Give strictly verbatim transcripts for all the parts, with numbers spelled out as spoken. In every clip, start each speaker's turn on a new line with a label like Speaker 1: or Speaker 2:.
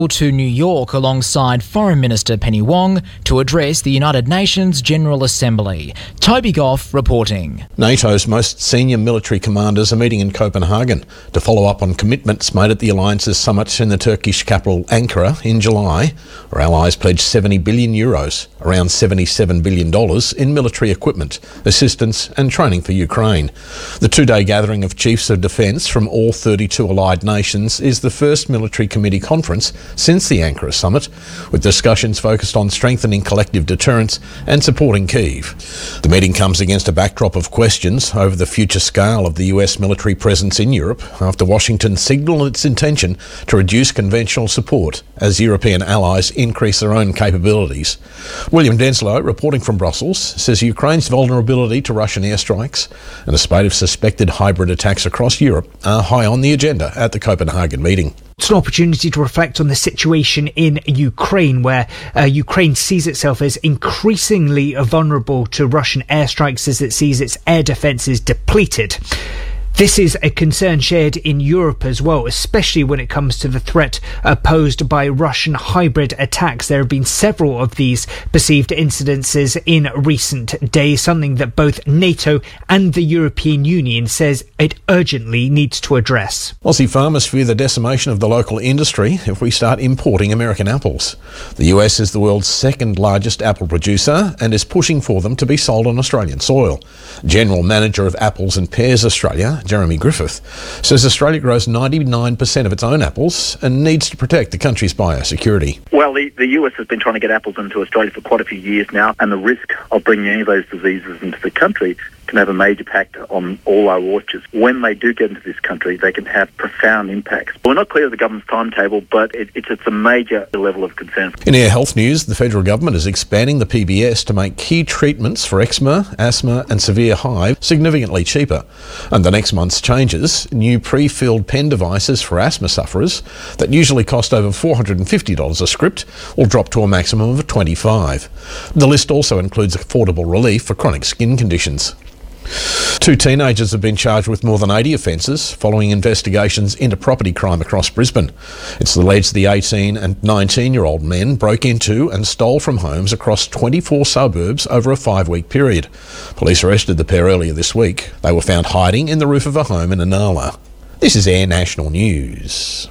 Speaker 1: to New York alongside Foreign Minister Penny Wong to address the United Nations General Assembly. Toby Goff reporting.
Speaker 2: NATO's most senior military commanders are meeting in Copenhagen to follow up on commitments made at the alliance's summit in the Turkish capital Ankara in July, where allies pledged seventy billion euros, around seventy-seven billion dollars, in military equipment, assistance and training for Ukraine. The two-day gathering of chiefs of defence from all thirty-two allied nations is the first military committee conference since the Ankara summit, with discussions focused on strengthening collective deterrence and supporting Kyiv. The meeting comes against a backdrop of questions over the future scale of the U S military presence in Europe after Washington signalled its intention to reduce conventional support as European allies increase their own capabilities. William Denslow, reporting from Brussels, says Ukraine's vulnerability to Russian airstrikes and a spate of suspected hybrid attacks across Europe are high on the agenda at the Copenhagen meeting.
Speaker 3: It's an opportunity to reflect on the situation in Ukraine, where uh, Ukraine sees itself as increasingly vulnerable to Russian airstrikes as it sees its air defences depleted. This is a concern shared in Europe as well, especially when it comes to the threat uh, posed by Russian hybrid attacks. There have been several of these perceived incidences in recent days, something that both NATO and the European Union says it urgently needs to address.
Speaker 2: Aussie farmers fear the decimation of the local industry if we start importing American apples. The U S is the world's second largest apple producer and is pushing for them to be sold on Australian soil. General Manager of Apples and Pears Australia, Jeremy Griffith, says Australia grows ninety-nine percent of its own apples and needs to protect the country's biosecurity.
Speaker 4: Well, the, the U S has been trying to get apples into Australia for quite a few years now, and the risk of bringing any of those diseases into the country can have a major impact on all our orchards. When they do get into this country, they can have profound impacts. We're not clear of the government's timetable, but it, it's, it's a major level of concern.
Speaker 2: In air health news, the federal government is expanding the P B S to make key treatments for eczema, asthma and severe hives significantly cheaper. And the next month's changes, new pre-filled pen devices for asthma sufferers that usually cost over four hundred fifty dollars a script will drop to a maximum of twenty-five dollars. The list also includes affordable relief for chronic skin conditions. Two teenagers have been charged with more than eighty offences following investigations into property crime across Brisbane. It's alleged the eighteen and nineteen-year-old men broke into and stole from homes across twenty-four suburbs over a five-week period. Police arrested the pair earlier this week. They were found hiding in the roof of a home in Inala. This is Air National News.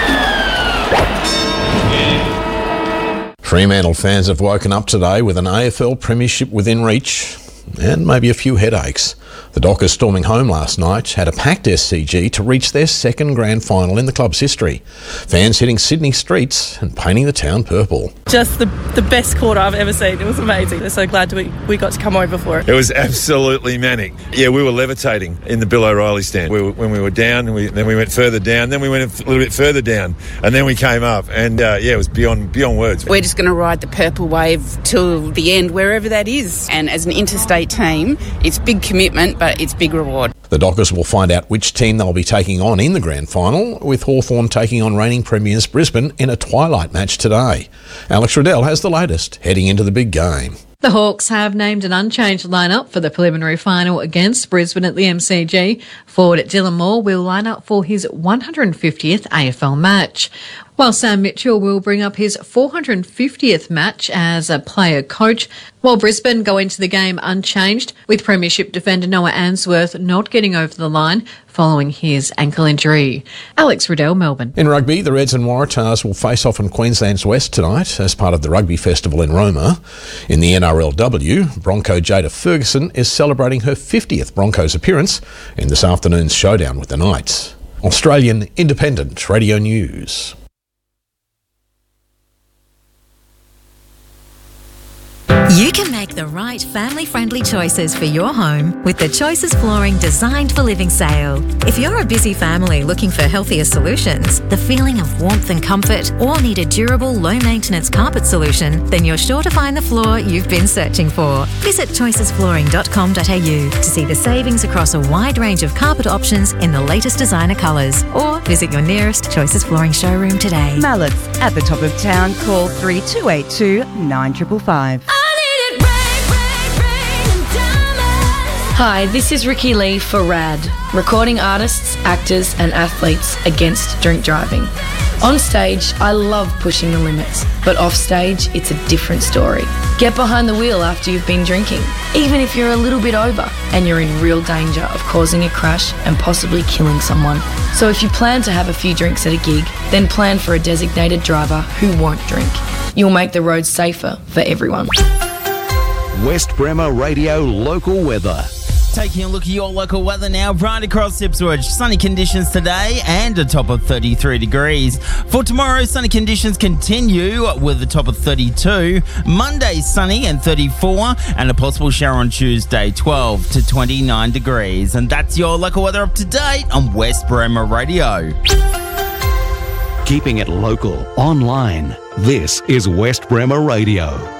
Speaker 2: Fremantle fans have woken up today with an A F L premiership within reach and maybe a few headaches. The Dockers storming home last night had a packed S C G to reach their second grand final in the club's history. Fans hitting Sydney streets and painting the town purple.
Speaker 5: Just the, the best quarter I've ever seen. It was amazing. We're so glad we, we got to come over for it.
Speaker 6: It was absolutely manic. Yeah, we were levitating in the Bill O'Reilly stand. We were, when we were down, we, then we went further down, then we went a little bit further down, and then we came up. And uh, yeah, it was beyond beyond words.
Speaker 7: We're just going to ride the purple wave till the end, wherever that is. And as an interstate team, it's big commitment, but it's big reward.
Speaker 2: The Dockers will find out which team they'll be taking on in the grand final, with Hawthorn taking on reigning premiers Brisbane in a twilight match today. Alex Riddell has the latest heading into the big game.
Speaker 8: The Hawks have named an unchanged lineup for the preliminary final against Brisbane at the M C G. Forward Dylan Moore will line up for his one hundred fiftieth A F L match, while Sam Mitchell will bring up his four hundred fiftieth match as a player coach, while Brisbane go into the game unchanged, with premiership defender Noah Answorth not getting over the line following his ankle injury. Alex Riddell, Melbourne.
Speaker 2: In rugby, the Reds and Waratahs will face off in Queensland's West tonight as part of the Rugby Festival in Roma. In the N R L W, Bronco Jada Ferguson is celebrating her fiftieth Broncos appearance in this afternoon's showdown with the Knights. Australian Independent Radio News.
Speaker 9: You can make the right family-friendly choices for your home with the Choices Flooring Designed for Living sale. If you're a busy family looking for healthier solutions, the feeling of warmth and comfort, or need a durable, low-maintenance carpet solution, then you're sure to find the floor you've been searching for. Visit choices flooring dot com dot a u to see the savings across a wide range of carpet options in the latest designer colours, or visit your nearest Choices Flooring showroom today.
Speaker 10: Mallett's at the top of town. Call three two eight two, nine five five.
Speaker 11: Hi, this is Ricky Lee for RAD, recording artists, actors and athletes against drink driving. On stage, I love pushing the limits, but off stage, it's a different story. Get behind the wheel after you've been drinking, even if you're a little bit over and you're in real danger of causing a crash and possibly killing someone. So if you plan to have a few drinks at a gig, then plan for a designated driver who won't drink. You'll make the roads safer for everyone.
Speaker 12: West Bremer Radio local weather.
Speaker 13: Taking a look at your local weather now, right across Ipswich. Sunny conditions today and a top of thirty-three degrees. For tomorrow, sunny conditions continue with a top of thirty-two. Monday, sunny and thirty-four, and a possible shower on Tuesday, twelve to twenty-nine degrees. And that's your local weather up to date on West Bremer Radio.
Speaker 12: Keeping it local, online. This is West Bremer Radio.